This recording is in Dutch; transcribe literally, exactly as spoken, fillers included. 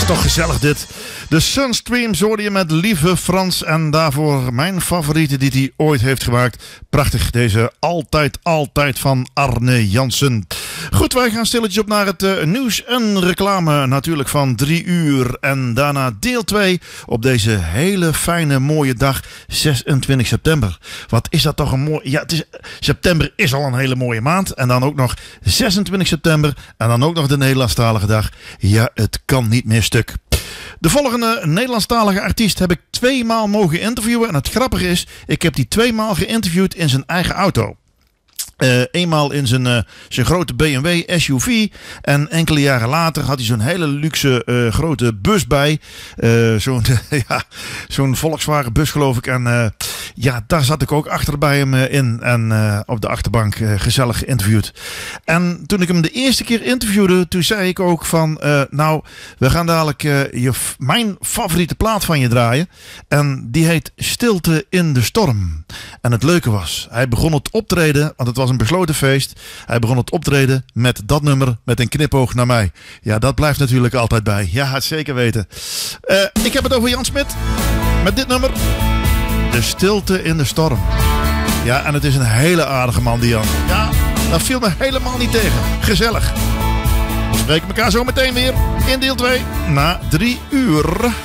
toch gezellig dit. De Sunstreams hoorde je met Lieve Frans. En daarvoor mijn favoriete die hij ooit heeft gemaakt. Prachtig, deze Altijd Altijd van Arne Jansen. Goed, wij gaan stilletjes op naar het uh, nieuws en reclame natuurlijk van drie uur. En daarna deel twee op deze hele fijne mooie dag, zesentwintig september. Wat is dat toch een mooi... Ja, het is... september is al een hele mooie maand. En dan ook nog zesentwintig september. En dan ook nog de Nederlandstalige dag. Ja, het kan niet meer stuk. De volgende Nederlandstalige artiest heb ik tweemaal mogen interviewen. En het grappige is, ik heb die tweemaal geïnterviewd in zijn eigen auto. Uh, eenmaal in zijn, uh, zijn grote B M W S U V. En enkele jaren later had hij zo'n hele luxe uh, grote bus bij. Uh, zo'n, ja, zo'n Volkswagen bus geloof ik. En uh, ja, daar zat ik ook achter bij hem uh, in. En uh, op de achterbank uh, gezellig geïnterviewd. En toen ik hem de eerste keer interviewde, toen zei ik ook van... Uh, nou, we gaan dadelijk uh, je, mijn favoriete plaat van je draaien. En die heet Stilte in de Storm. En het leuke was, hij begon het optreden, want het was een besloten feest. Hij begon het optreden met dat nummer, met een knipoog naar mij. Ja, dat blijft natuurlijk altijd bij. Ja, het zeker weten. Uh, ik heb het over Jan Smit. Met dit nummer. De Stilte in de Storm. Ja, en het is een hele aardige man, die Jan. Ja, dat viel me helemaal niet tegen. Gezellig. We spreken elkaar zo meteen weer in deel twee. Na drie uur.